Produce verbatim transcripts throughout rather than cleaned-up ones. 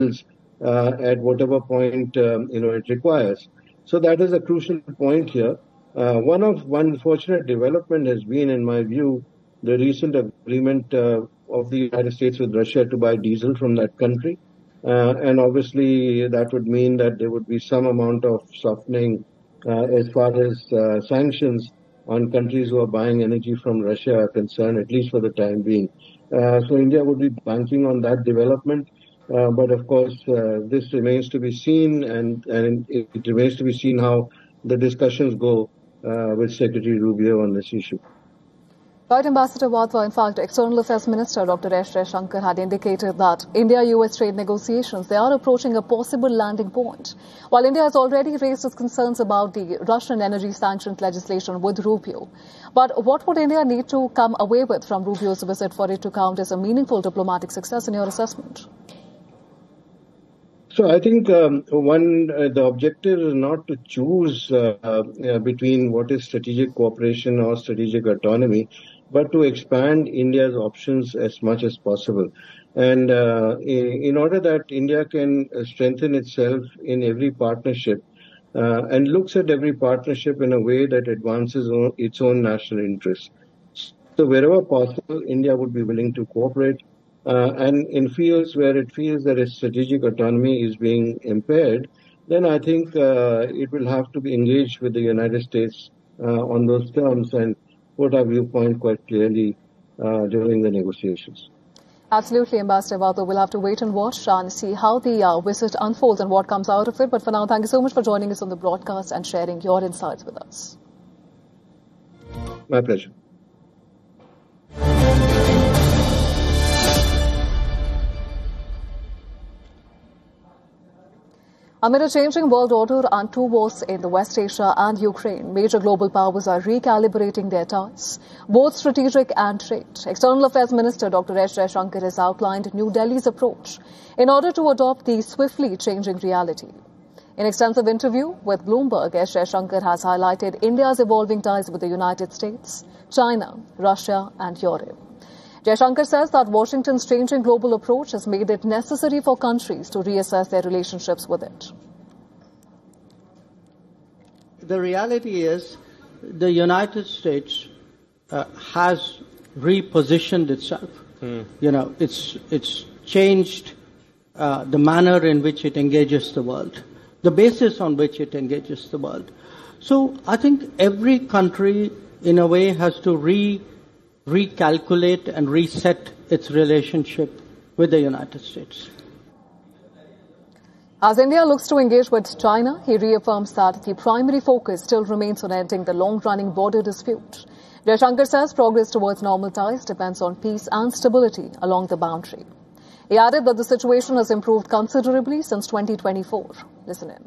uh, at whatever point um, you know it requires. So that is a crucial point here. Uh, one of one unfortunate development has been, in my view, the recent agreement uh, of the United States with Russia to buy diesel from that country. Uh, and obviously, that would mean that there would be some amount of softening uh, as far as uh, sanctions on countries who are buying energy from Russia are concerned, at least for the time being. Uh, so India would be banking on that development. Uh, but of course, uh, this remains to be seen, and, and it, it remains to be seen how the discussions go uh, with Secretary Rubio on this issue. Right, Ambassador Wadhwa. In fact, External Affairs Minister Doctor S. Jaishankar had indicated that India-U S trade negotiations, they are approaching a possible landing point. While India has already raised its concerns about the Russian energy sanctions legislation with Rubio. But what would India need to come away with from Rubio's visit for it to count as a meaningful diplomatic success in your assessment? So I think um, one, uh, the objective is not to choose uh, uh, between what is strategic cooperation or strategic autonomy, but to expand India's options as much as possible. And uh, in order that India can strengthen itself in every partnership uh, and looks at every partnership in a way that advances on its own national interests. So wherever possible, India would be willing to cooperate. Uh, and in fields where it feels that its strategic autonomy is being impaired, then I think uh, it will have to be engaged with the United States uh, on those terms and put our viewpoint quite clearly uh, during the negotiations. Absolutely, Ambassador Wadhwa. We'll have to wait and watch and see how the uh, visit unfolds and what comes out of it. But for now, thank you so much for joining us on the broadcast and sharing your insights with us. My pleasure. Amid a changing world order and two wars in the West Asia and Ukraine, major global powers are recalibrating their ties, both strategic and trade. External Affairs Minister Doctor S. Jaishankar has outlined New Delhi's approach in order to adopt the swiftly changing reality. In an extensive interview with Bloomberg, S. Jaishankar has highlighted India's evolving ties with the United States, China, Russia and Europe. Jaishankar says that Washington's changing global approach has made it necessary for countries to reassess their relationships with it. The reality is the United States uh, has repositioned itself. Mm. You know, it's, it's changed uh, the manner in which it engages the world, the basis on which it engages the world. So I think every country in a way has to re recalculate and reset its relationship with the United States. As India looks to engage with China, he reaffirms that the primary focus still remains on ending the long-running border dispute. Jaishankar says progress towards normal ties depends on peace and stability along the boundary. He added that the situation has improved considerably since twenty twenty-four. Listen in.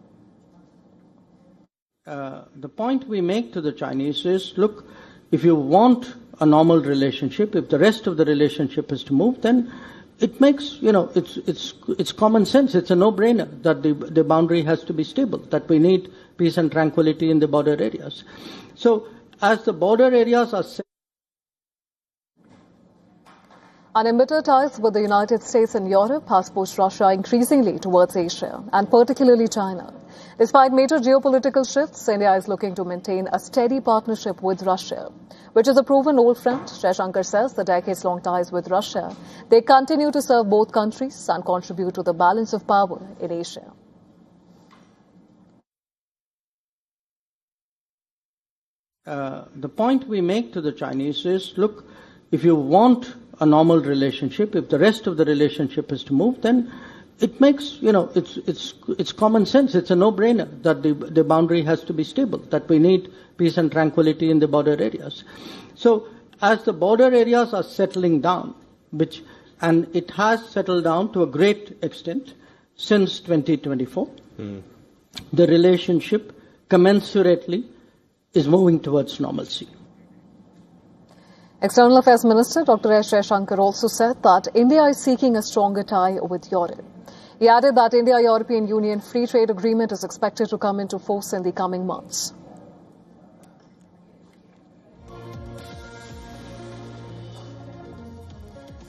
Uh, the point we make to the Chinese is, look, if you want a normal relationship, if the rest of the relationship is to move, then it makes, you know, it's it's it's common sense. It's a no-brainer that the the boundary has to be stable, that we need peace and tranquility in the border areas. So as the border areas are set, and embittered ties with the United States and Europe has pushed Russia increasingly towards Asia, and particularly China. Despite major geopolitical shifts, India is looking to maintain a steady partnership with Russia, which is a proven old friend. Jaishankar says the decades-long ties with Russia, they continue to serve both countries and contribute to the balance of power in Asia. Uh, the point we make to the Chinese is, look, if you want a normal relationship, if the rest of the relationship is to move, then it makes, you know, it's it's it's common sense. It's a no-brainer that the the boundary has to be stable, that we need peace and tranquility in the border areas. So as the border areas are settling down, which and it has settled down to a great extent since twenty twenty-four, mm. the relationship commensurately is moving towards normalcy. External Affairs Minister Doctor S. Jaishankar also said that India is seeking a stronger tie with Europe. He added that India-European Union Free Trade Agreement is expected to come into force in the coming months.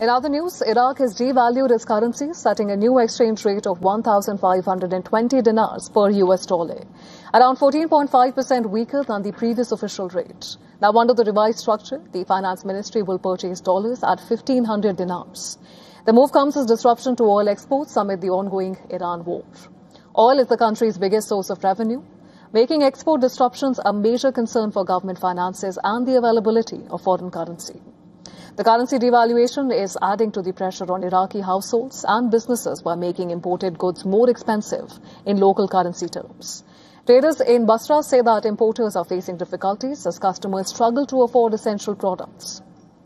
In other news, Iraq has devalued its currency, setting a new exchange rate of one thousand five hundred twenty dinars per U S dollar, around fourteen point five percent weaker than the previous official rate. Now, under the revised structure, the finance ministry will purchase dollars at fifteen hundred dinars. The move comes as disruption to oil exports amid the ongoing Iran war. Oil is the country's biggest source of revenue, making export disruptions a major concern for government finances and the availability of foreign currency. The currency devaluation is adding to the pressure on Iraqi households and businesses by making imported goods more expensive in local currency terms. Traders in Basra say that importers are facing difficulties as customers struggle to afford essential products.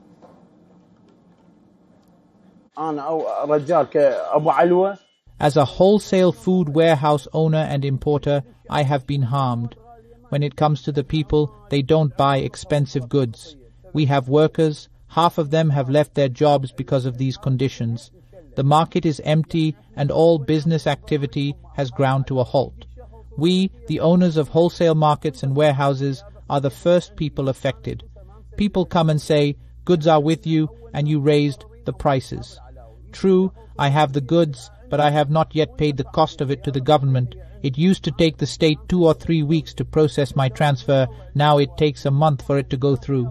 As a wholesale food warehouse owner and importer, I have been harmed. When it comes to the people, they don't buy expensive goods. We have workers. Half of them have left their jobs because of these conditions. The market is empty and all business activity has ground to a halt. We, the owners of wholesale markets and warehouses, are the first people affected. People come and say, goods are with you and you raised the prices. True, I have the goods, but I have not yet paid the cost of it to the government. It used to take the state two or three weeks to process my transfer. Now it takes a month for it to go through.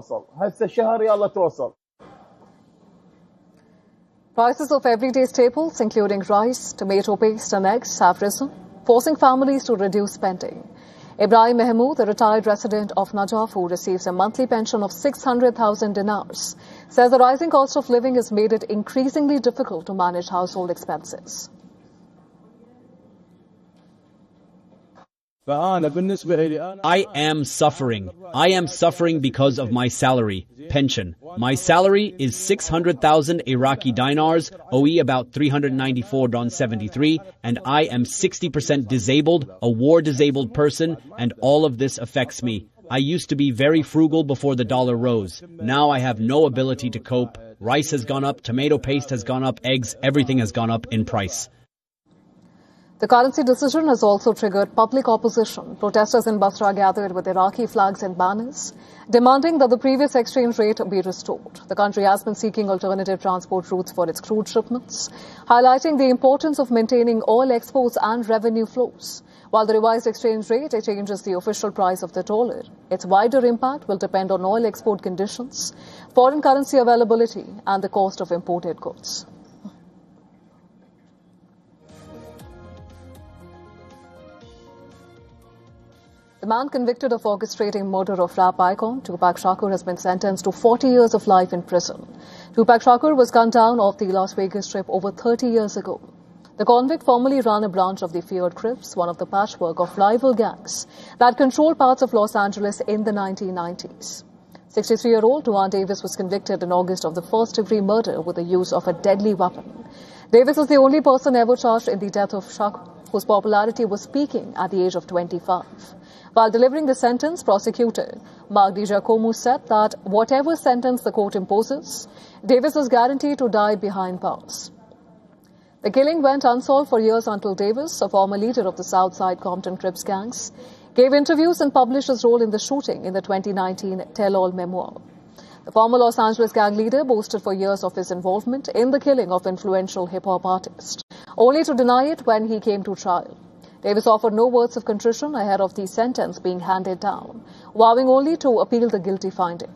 Prices of everyday staples, including rice, tomato paste and eggs, have risen, forcing families to reduce spending. Ibrahim Mahmood, a retired resident of Najaf who receives a monthly pension of six hundred thousand dinars, says the rising cost of living has made it increasingly difficult to manage household expenses. I am suffering. I am suffering because of my salary, pension. My salary is six hundred thousand Iraqi dinars, O E about three hundred ninety-four point seven three, and I am sixty percent disabled, a war-disabled person, and all of this affects me. I used to be very frugal before the dollar rose. Now I have no ability to cope. Rice has gone up, tomato paste has gone up, eggs, everything has gone up in price. The currency decision has also triggered public opposition. Protesters in Basra gathered with Iraqi flags and banners, demanding that the previous exchange rate be restored. The country has been seeking alternative transport routes for its crude shipments, highlighting the importance of maintaining oil exports and revenue flows. While the revised exchange rate changes the official price of the dollar, its wider impact will depend on oil export conditions, foreign currency availability, and the cost of imported goods. The man convicted of orchestrating murder of rap icon Tupac Shakur has been sentenced to forty years of life in prison. Tupac Shakur was gunned down off the Las Vegas Strip over thirty years ago. The convict formerly ran a branch of the feared Crips, one of the patchwork of rival gangs that controlled parts of Los Angeles in the nineteen nineties. sixty-three-year-old Duane Davis was convicted in August of the first-degree murder with the use of a deadly weapon. Davis is the only person ever charged in the death of Shakur, whose popularity was peaking at the age of twenty-five. While delivering the sentence, prosecutor Mark DiGiacomo said that whatever sentence the court imposes, Davis is guaranteed to die behind bars. The killing went unsolved for years until Davis, a former leader of the Southside Compton Crips gangs, gave interviews and published his role in the shooting in the twenty nineteen tell-all memoir. The former Los Angeles gang leader boasted for years of his involvement in the killing of influential hip-hop artists, only to deny it when he came to trial. Davis offered no words of contrition ahead of the sentence being handed down, vowing only to appeal the guilty finding.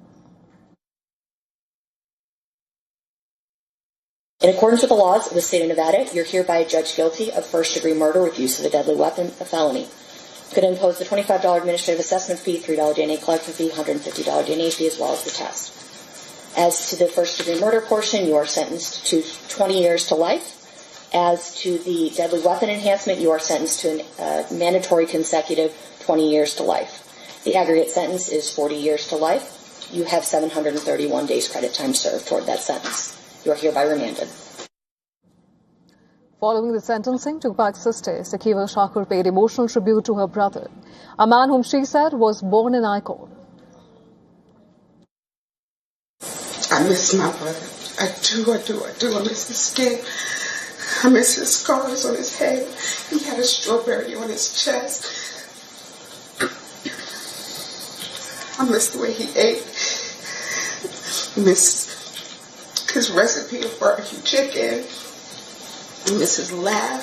In accordance with the laws of the state of Nevada, you're hereby judged guilty of first-degree murder with use of a deadly weapon, a felony. Could impose the twenty-five dollars administrative assessment fee, three dollars D N A collection fee, one hundred fifty dollars D N A fee, as well as the test. As to the first-degree murder portion, you are sentenced to twenty years to life. As to the deadly weapon enhancement, you are sentenced to a uh, mandatory consecutive twenty years to life. The aggregate sentence is forty years to life. You have seven hundred thirty-one days credit time served toward that sentence. You are hereby remanded. Following the sentencing, Tupac's sister, Sakiva Shakur, paid emotional tribute to her brother, a man whom she said was born an icon. I miss my brother. I do, I do, I do. I miss his skin. I miss his scars on his head. He had a strawberry on his chest. I miss the way he ate. I miss his recipe of barbecue chicken. I miss his laugh.